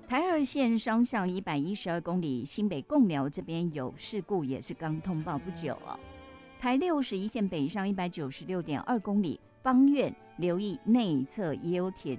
台二线双向112公里，新北贡寮这边有事故，也是刚通报不久哦。台61线北上196.2公里，芳苑留意内侧也有铁